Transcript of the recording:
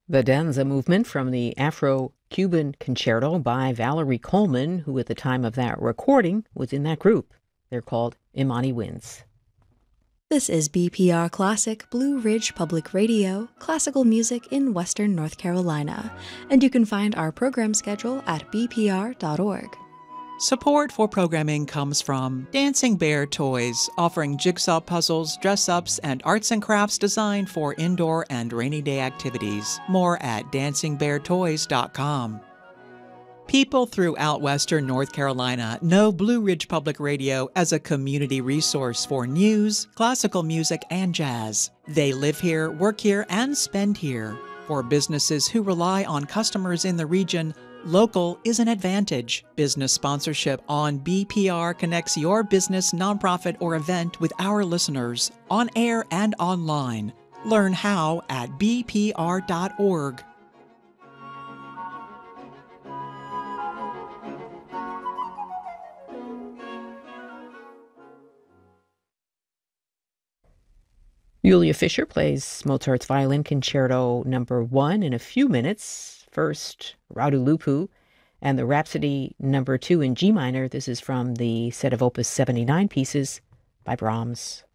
The Danza movement from the Afro-Cuban Concerto by Valerie Coleman, who at the time of that recording was in that group. They're called Imani Winds. This is BPR Classic, Blue Ridge Public Radio, classical music in Western North Carolina, and you can find our program schedule at bpr.org. Support for programming comes from Dancing Bear Toys, offering jigsaw puzzles, dress-ups, and arts and crafts designed for indoor and rainy day activities. More at dancingbeartoys.com. People throughout Western North Carolina know Blue Ridge Public Radio as a community resource for news, classical music, and jazz. They live here, work here, and spend here. For businesses who rely on customers in the region, local is an advantage. Business sponsorship on BPR connects your business, nonprofit, or event with our listeners on air and online. Learn how at bpr.org. Julia Fischer plays Mozart's Violin Concerto No. 1 in a few minutes. First, Radu Lupu and the Rhapsody No. 2 in G minor. This is from the set of Opus 79 pieces by Brahms.